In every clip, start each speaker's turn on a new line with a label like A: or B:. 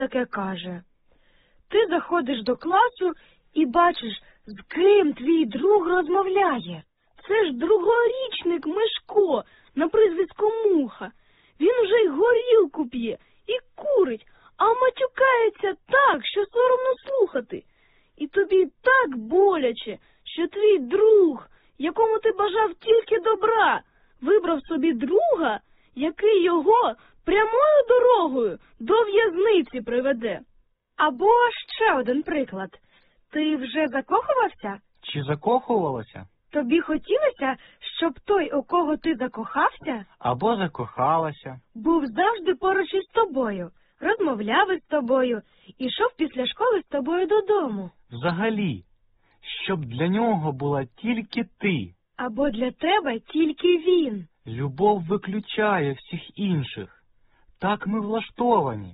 A: таке каже. Ти заходиш до класу і бачиш, з ким твій друг розмовляє. Це ж другорічник Мишко на прізвисько Муха. Він уже й горілку п'є і курить, а матюкається так, що соромно слухати. І тобі так боляче, що твій друг, якому ти бажав тільки добра, вибрав собі друга, який його прямою дорогою до в'язниці приведе. Або ще один приклад. Ти вже закохувався?
B: Чи закохувалася?
A: Тобі хотілося, щоб той, у кого ти закохався,
B: Або закохалася?
A: був завжди поруч із тобою, розмовляв із тобою, ішов після школи з тобою додому.
B: Взагалі, щоб для нього була тільки ти.
A: Або для тебе тільки він.
B: Любов виключає всіх інших. Так ми влаштовані.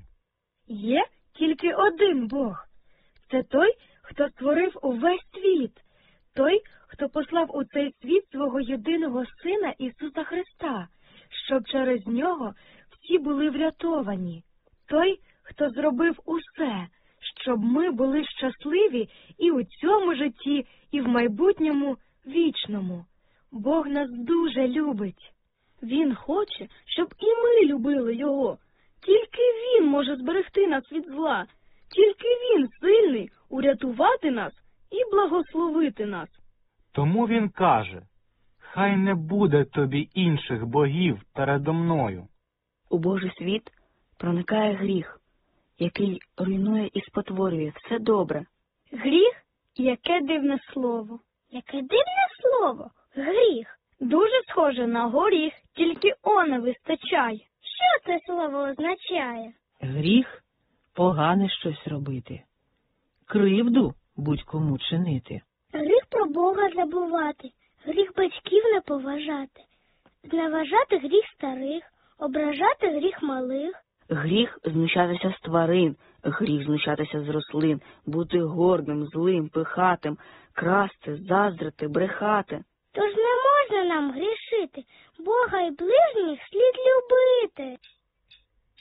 A: Є тільки один Бог. Це той, хто створив увесь світ. Той, хто послав у цей світ свого єдиного Сина Ісуса Христа, щоб через нього всі були врятовані. Той, хто зробив усе, щоб ми були щасливі і у цьому житті, і в майбутньому вічному. Бог нас дуже любить. Він хоче, щоб і ми любили Його. Тільки Він може зберегти нас від зла. Тільки Він сильний урятувати нас і благословити нас.
B: Тому він каже, хай не буде тобі інших богів передо мною.
C: У Божий світ проникає гріх, який руйнує і спотворює все добре.
A: Гріх? Яке дивне слово.
D: Яке дивне слово? Гріх.
A: Дуже схоже на горіх, тільки не вистачає.
D: Що це слово означає?
E: Гріх – погане щось робити, кривду будь-кому чинити.
D: Гріх про Бога забувати, гріх батьків не поважати, зневажати гріх старих, ображати гріх малих.
C: Гріх – знущатися з тварин, гріх – знущатися з рослин, бути гордим, злим, пихатим, красти, заздрити, брехати.
D: Тож не можна нам грішити, Бога і ближніх слід любити.